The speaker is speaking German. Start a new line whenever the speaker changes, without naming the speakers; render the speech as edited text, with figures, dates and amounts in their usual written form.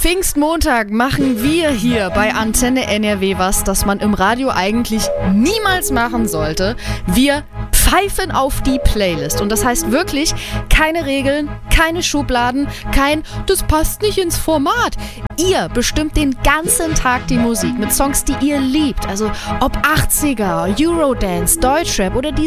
Pfingstmontag machen wir hier bei Antenne NRW was, das man im Radio eigentlich niemals machen sollte. Wir pfeifen auf die Playlist. Und das heißt wirklich keine Regeln, keine Schubladen, das passt nicht ins Format. Ihr bestimmt den ganzen Tag die Musik mit Songs, die ihr liebt. Also ob 80er, Eurodance, Deutschrap oder die